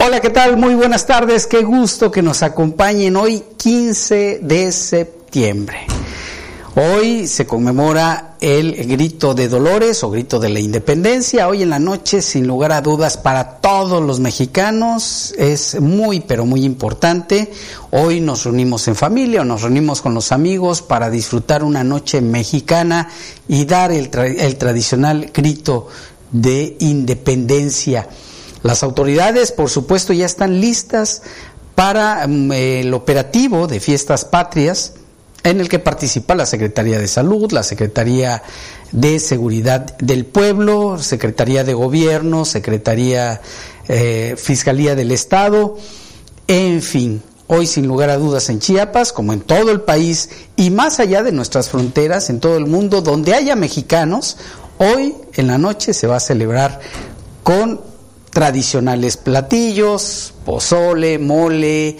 Hola, ¿qué tal? Muy buenas tardes, qué gusto que nos acompañen hoy 15 de septiembre. Hoy se conmemora el Grito de Dolores o Grito de la Independencia. Hoy en la noche, sin lugar a dudas, para todos los mexicanos es muy, pero muy importante. Hoy nos reunimos en familia o nos reunimos con los amigos para disfrutar una noche mexicana y dar el tradicional grito de independencia. Las autoridades, por supuesto, ya están listas para el operativo de Fiestas Patrias, en el que participa la Secretaría de Salud, la Secretaría de Seguridad del Pueblo, Secretaría de Gobierno, Secretaría Fiscalía del Estado, en fin. Hoy, sin lugar a dudas, en Chiapas, como en todo el país y más allá de nuestras fronteras, en todo el mundo, donde haya mexicanos, hoy en la noche se va a celebrar con tradicionales platillos, pozole, mole,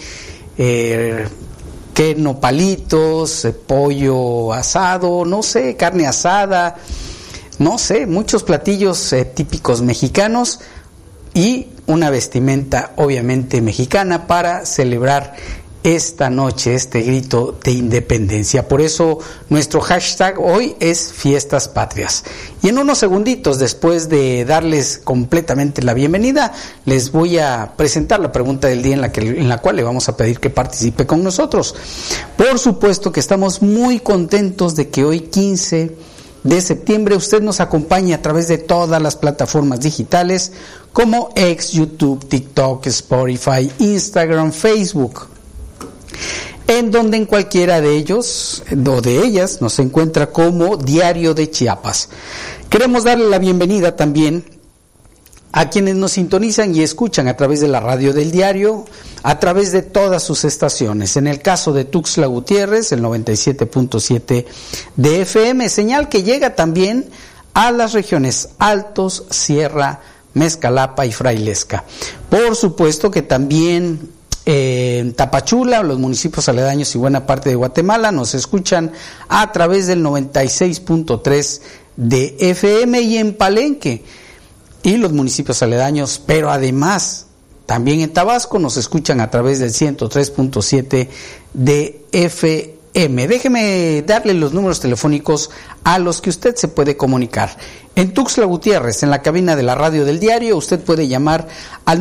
nopalitos, pollo asado, no sé, carne asada, no sé, muchos platillos típicos mexicanos y una vestimenta obviamente mexicana para celebrar esta noche, este grito de independencia. Por eso nuestro hashtag hoy es Fiestas Patrias. Y en unos segunditos, después de darles completamente la bienvenida, les voy a presentar la pregunta del día en la cual le vamos a pedir que participe con nosotros. Por supuesto que estamos muy contentos de que hoy 15 de septiembre usted nos acompañe a través de todas las plataformas digitales como X, YouTube, TikTok, Spotify, Instagram, Facebook, en donde en cualquiera de ellos o de ellas nos encuentra como Diario de Chiapas. Queremos darle la bienvenida también a quienes nos sintonizan y escuchan a través de la radio del diario, a través de todas sus estaciones. En el caso de Tuxtla Gutiérrez, el 97.7 de FM, señal que llega también a las regiones Altos, Sierra, Mezcalapa y Frailesca. Por supuesto que también en Tapachula, los municipios aledaños y buena parte de Guatemala nos escuchan a través del 96.3 de FM, y en Palenque y los municipios aledaños, pero además también en Tabasco nos escuchan a través del 103.7 de FM. Déjeme darle los números telefónicos a los que usted se puede comunicar. En Tuxtla Gutiérrez, en la cabina de la radio del diario, usted puede llamar al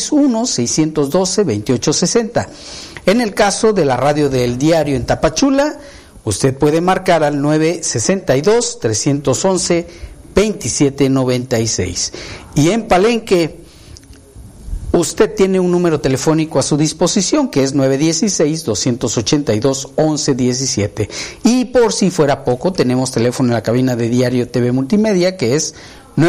961-612-2860. En el caso de la radio del diario en Tapachula, usted puede marcar al 962-311-2796. Y en Palenque, usted tiene un número telefónico a su disposición que es 916-282-1117. Y por si fuera poco, tenemos teléfono en la cabina de Diario TV Multimedia que es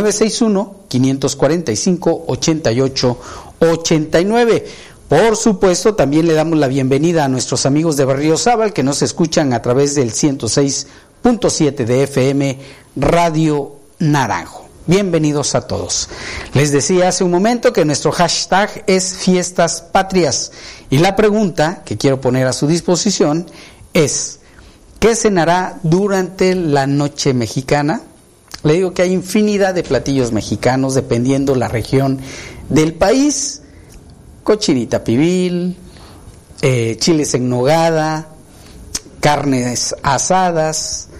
961-545-8889. Por supuesto, también le damos la bienvenida a nuestros amigos de Berriozábal que nos escuchan a través del 106.7 de FM Radio Naranjo. Bienvenidos a todos. Les decía hace un momento que nuestro hashtag es Fiestas Patrias y la pregunta que quiero poner a su disposición es: ¿qué cenará durante la noche mexicana? Le digo que hay infinidad de platillos mexicanos dependiendo la región del país: cochinita pibil, chiles en nogada, carnes asadas,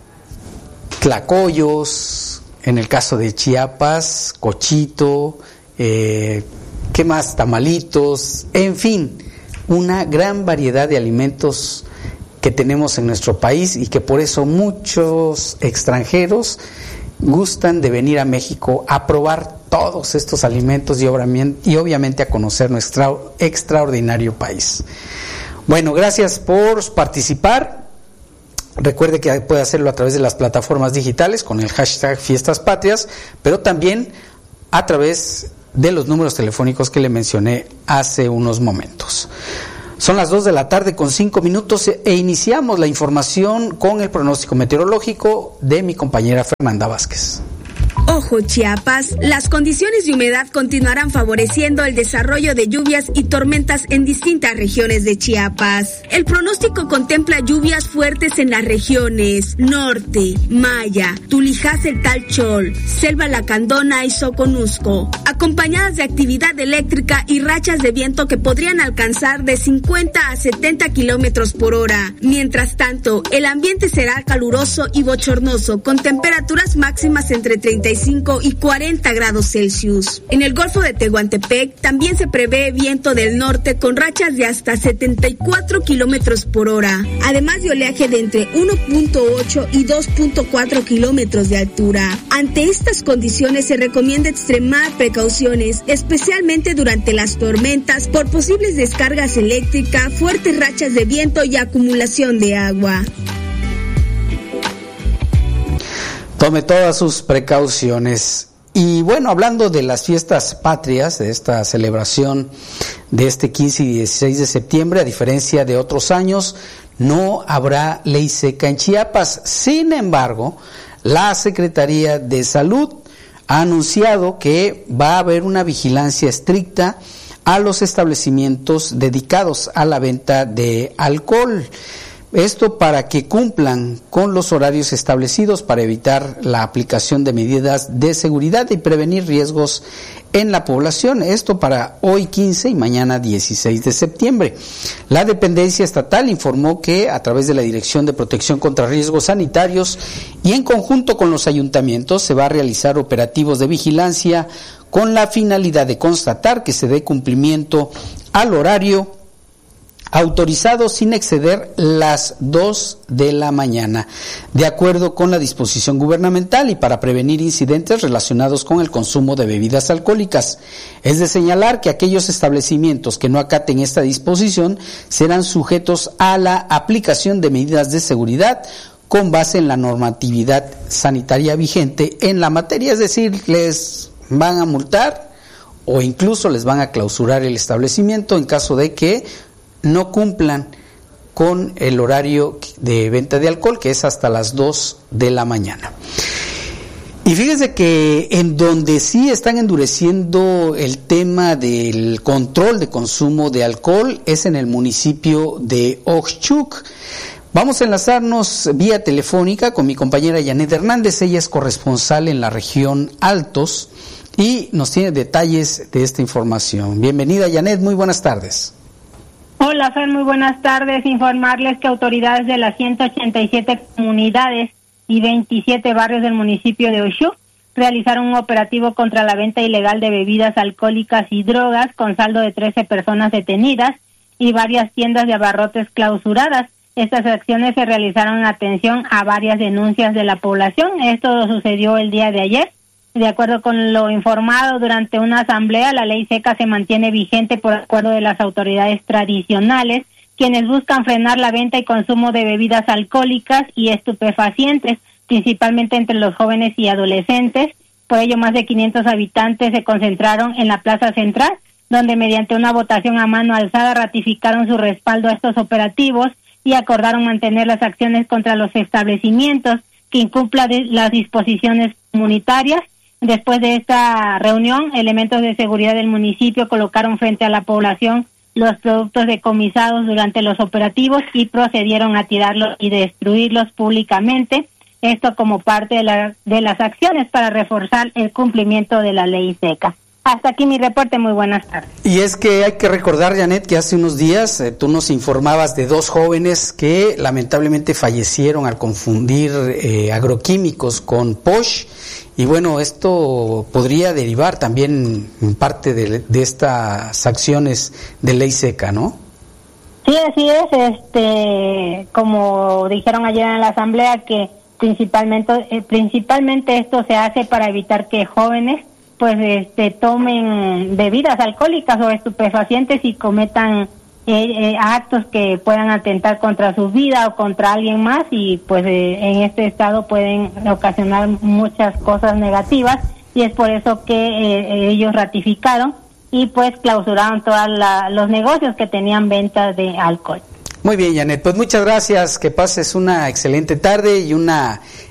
tlacoyos. En el caso de Chiapas, cochito, ¿qué más? Tamalitos, en fin, una gran variedad de alimentos que tenemos en nuestro país y que por eso muchos extranjeros gustan de venir a México a probar todos estos alimentos y obviamente a conocer nuestro extraordinario país. Bueno, gracias por participar. Recuerde que puede hacerlo a través de las plataformas digitales con el hashtag Fiestas Patrias, pero también a través de los números telefónicos que le mencioné hace unos momentos. Son las 2:05 e iniciamos la información con el pronóstico meteorológico de mi compañera Fernanda Vázquez. Ojo Chiapas, las condiciones de humedad continuarán favoreciendo el desarrollo de lluvias y tormentas en distintas regiones de Chiapas. El pronóstico contempla lluvias fuertes en las regiones Norte, Maya, Tulijás-El-Talchol, Selva Lacandona y Soconusco, acompañadas de actividad eléctrica y rachas de viento que podrían alcanzar de 50 a 70 kilómetros por hora. Mientras tanto, el ambiente será caluroso y bochornoso, con temperaturas máximas entre 35 y 40 grados Celsius. En el Golfo de Tehuantepec también se prevé viento del norte con rachas de hasta 74 kilómetros por hora, además de oleaje de entre 1.8 y 2.4 kilómetros de altura. Ante estas condiciones se recomienda extremar precauciones, especialmente durante las tormentas, por posibles descargas eléctricas, fuertes rachas de viento y acumulación de agua. Tome todas sus precauciones. Y bueno, hablando de las fiestas patrias, de esta celebración de este 15 y 16 de septiembre, a diferencia de otros años, no habrá ley seca en Chiapas. Sin embargo, la Secretaría de Salud ha anunciado que va a haber una vigilancia estricta a los establecimientos dedicados a la venta de alcohol. Esto para que cumplan con los horarios establecidos para evitar la aplicación de medidas de seguridad y prevenir riesgos en la población. Esto para hoy 15 y mañana 16 de septiembre. La dependencia estatal informó que a través de la Dirección de Protección contra Riesgos Sanitarios y en conjunto con los ayuntamientos se va a realizar operativos de vigilancia con la finalidad de constatar que se dé cumplimiento al horario autorizado sin exceder las 2 de la mañana, de acuerdo con la disposición gubernamental y para prevenir incidentes relacionados con el consumo de bebidas alcohólicas. Es de señalar que aquellos establecimientos que no acaten esta disposición serán sujetos a la aplicación de medidas de seguridad con base en la normatividad sanitaria vigente en la materia, es decir, les van a multar o incluso les van a clausurar el establecimiento en caso de que no cumplan con el horario de venta de alcohol, que es hasta las 2 de la mañana. Y fíjese que en donde sí están endureciendo el tema del control de consumo de alcohol es en el municipio de Oxchuc. Vamos a enlazarnos vía telefónica con mi compañera Janet Hernández. Ella es corresponsal en la región Altos y nos tiene detalles de esta información. Bienvenida, Janet, muy buenas tardes. Hola, Fer, muy buenas tardes. Informarles que autoridades de las 187 comunidades y 27 barrios del municipio de Oxchuc realizaron un operativo contra la venta ilegal de bebidas alcohólicas y drogas con saldo de 13 personas detenidas y varias tiendas de abarrotes clausuradas. Estas acciones se realizaron en atención a varias denuncias de la población. Esto sucedió el día de ayer. De acuerdo con lo informado durante una asamblea, la ley seca se mantiene vigente por acuerdo de las autoridades tradicionales, quienes buscan frenar la venta y consumo de bebidas alcohólicas y estupefacientes, principalmente entre los jóvenes y adolescentes. Por ello, más de 500 habitantes se concentraron en la Plaza Central, donde mediante una votación a mano alzada ratificaron su respaldo a estos operativos y acordaron mantener las acciones contra los establecimientos que incumplan las disposiciones comunitarias. Después de esta reunión, elementos de seguridad del municipio colocaron frente a la población los productos decomisados durante los operativos y procedieron a tirarlos y destruirlos públicamente. Esto como parte de las acciones para reforzar el cumplimiento de la ley seca. Hasta aquí mi reporte, muy buenas tardes. Y es que hay que recordar, Janet, que hace unos días tú nos informabas de 2 jóvenes que lamentablemente fallecieron al confundir agroquímicos con Posh, y bueno, esto podría derivar también en parte de estas acciones de ley seca, ¿no? Sí, así es, como dijeron ayer en la asamblea, que principalmente esto se hace para evitar que jóvenes pues tomen bebidas alcohólicas o estupefacientes y cometan actos que puedan atentar contra su vida o contra alguien más, y pues en este estado pueden ocasionar muchas cosas negativas, y es por eso que ellos ratificaron y pues clausuraron todos los negocios que tenían venta de alcohol. Muy bien, Janet, pues muchas gracias, que pases una excelente tarde y una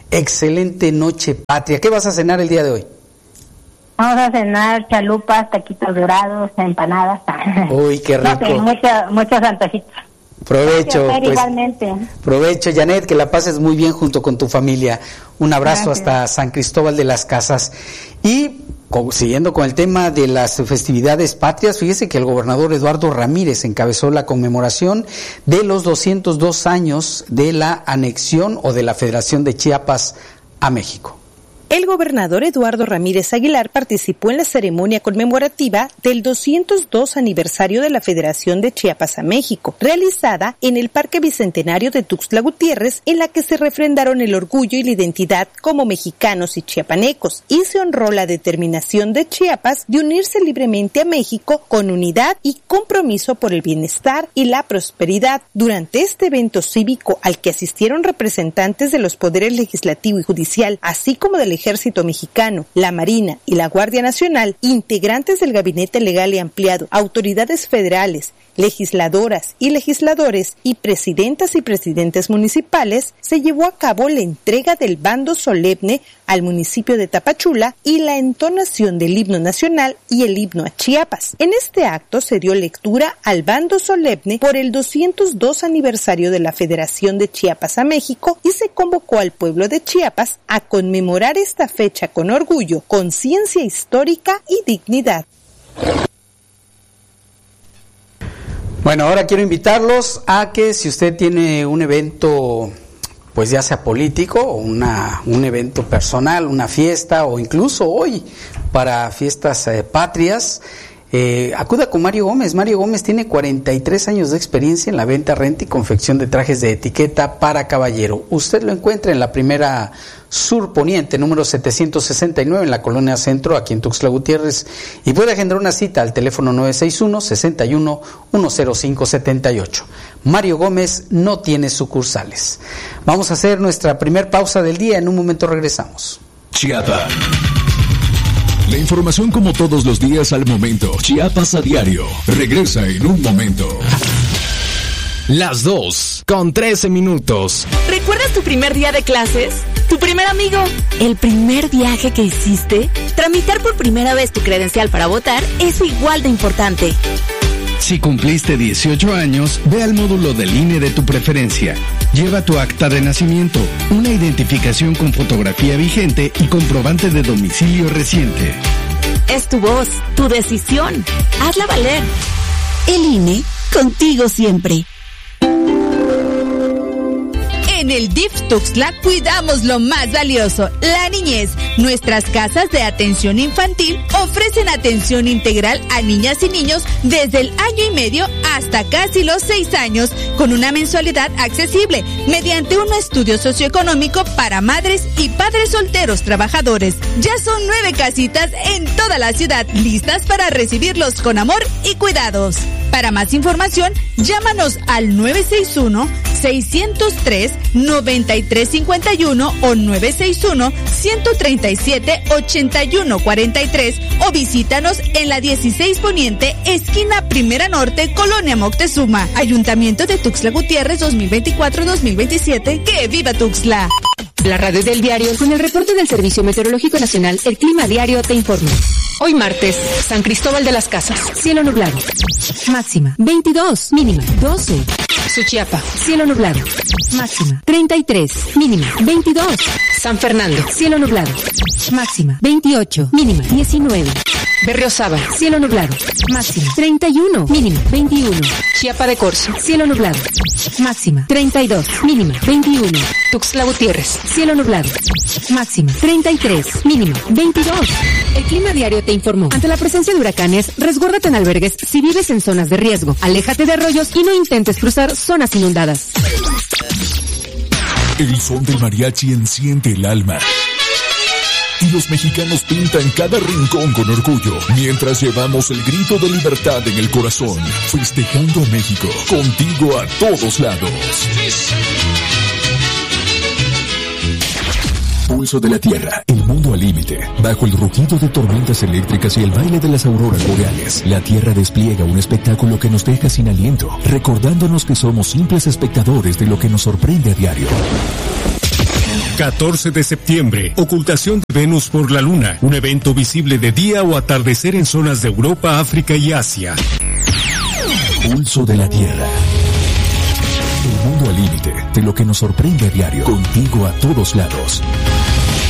excelente noche patria. ¿Qué vas a cenar el día de hoy? Vamos a cenar chalupas, taquitos dorados, empanadas. Uy, qué rico. No sé, muchos antojitos. Provecho, Gracias, pues, igualmente. Provecho, Janet, que la pases muy bien junto con tu familia. Un abrazo. Gracias. Hasta San Cristóbal de las Casas. Y siguiendo con el tema de las festividades patrias, fíjese que el gobernador Eduardo Ramírez encabezó la conmemoración de los 202 años de la anexión o de la Federación de Chiapas a México. El gobernador Eduardo Ramírez Aguilar participó en la ceremonia conmemorativa del 202 aniversario de la Federación de Chiapas a México, realizada en el Parque Bicentenario de Tuxtla Gutiérrez, en la que se refrendaron el orgullo y la identidad como mexicanos y chiapanecos, y se honró la determinación de Chiapas de unirse libremente a México con unidad y compromiso por el bienestar y la prosperidad. Durante este evento cívico al que asistieron representantes de los poderes legislativo y judicial, así como del Ejército Mexicano, la Marina y la Guardia Nacional, integrantes del Gabinete Legal y Ampliado, autoridades federales, legisladoras y legisladores y presidentas y presidentes municipales, se llevó a cabo la entrega del bando solemne al municipio de Tapachula y la entonación del himno nacional y el himno a Chiapas. En este acto se dio lectura al bando solemne por el 202 aniversario de la Federación de Chiapas a México y se convocó al pueblo de Chiapas a conmemorar esta fecha con orgullo, conciencia histórica y dignidad. Bueno, ahora quiero invitarlos a que si usted tiene un evento, pues ya sea político o un evento personal, una fiesta o incluso hoy para fiestas patrias, acuda con Mario Gómez. Mario Gómez tiene 43 años de experiencia en la venta, renta y confección de trajes de etiqueta para caballero. Usted lo encuentra en la primera Sur Poniente, número 769, en la Colonia Centro, aquí en Tuxtla Gutiérrez, y puede agendar una cita al teléfono 961-61-10578. Mario Gómez no tiene sucursales. Vamos a hacer nuestra primer pausa del día. En un momento regresamos. Chiapas. La información como todos los días al momento. Chiapas a diario. Regresa en un momento. Las 2:13. ¿Recuerdas tu primer día de clases? ¿Tu primer amigo? ¿El primer viaje que hiciste? Tramitar por primera vez tu credencial para votar es igual de importante. Si cumpliste 18 años, ve al módulo del INE de tu preferencia. Lleva tu acta de nacimiento, una identificación con fotografía vigente y comprobante de domicilio reciente. Es tu voz, tu decisión. Hazla valer. El INE, contigo siempre. En el DIF Tuxtla cuidamos lo más valioso, la niñez. Nuestras casas de atención infantil ofrecen atención integral a niñas y niños desde el año y medio hasta casi los 6 años, con una mensualidad accesible, mediante un estudio socioeconómico para madres y padres solteros trabajadores. Ya son 9 casitas en toda la ciudad, listas para recibirlos con amor y cuidados. Para más información, llámanos al 961-603-9351 o 961-137-8143 o visítanos en la 16 Poniente, esquina Primera Norte, Colonia Moctezuma. Ayuntamiento de Tuxtla Gutiérrez 2024-2027. ¡Que viva Tuxtla! La radio del diario, con el reporte del Servicio Meteorológico Nacional, el Clima Diario te informa. Hoy martes, San Cristóbal de las Casas, cielo nublado. Máxima 22, mínima 12. Suchiapa, cielo nublado. Máxima 33, mínima 22. San Fernando, cielo nublado. Máxima 28, mínima 19. Berriozábal, cielo nublado. Máxima 31, mínima 21. Chiapa de Corzo, cielo nublado. Máxima 32, mínima 21. Tuxtla Gutiérrez, cielo nublado. Máxima 33, mínima 22. El Clima Diario te informó. Ante la presencia de huracanes, resguárdate en albergues si vives en zonas de riesgo. Aléjate de arroyos y no intentes cruzar zonas inundadas. El son del mariachi enciende el alma. Y los mexicanos pintan cada rincón con orgullo, mientras llevamos el grito de libertad en el corazón, festejando a México, contigo a todos lados. Pulso de la Tierra, el mundo al límite. Bajo el rugido de tormentas eléctricas y el baile de las auroras boreales, la Tierra despliega un espectáculo que nos deja sin aliento, recordándonos que somos simples espectadores de lo que nos sorprende a diario. 14 de septiembre, ocultación de Venus por la Luna, un evento visible de día o atardecer en zonas de Europa, África y Asia. Pulso de la Tierra. El mundo al límite de lo que nos sorprende a diario. Contigo a todos lados.